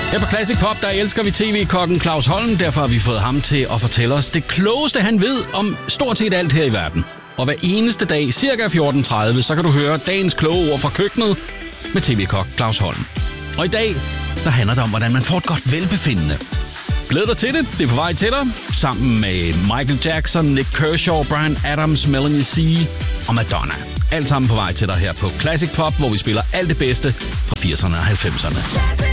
Her på Classic Pop, der elsker vi tv-kokken Claus Holm. Derfor har vi fået ham til at fortælle os det klogeste, han ved om stort set alt her i verden. Og hver eneste dag, cirka 14.30, så kan du høre dagens kloge ord fra køkkenet med tv-kok Claus Holm. Og i dag, der handler det om, hvordan man får et godt velbefindende. Glæd dig til det. Det er på vej til dig. Sammen med Michael Jackson, Nick Kershaw, Bryan Adams, Melanie C. og Madonna. Alt sammen på vej til dig her på Classic Pop, hvor vi spiller alt det bedste fra 80'erne og 90'erne.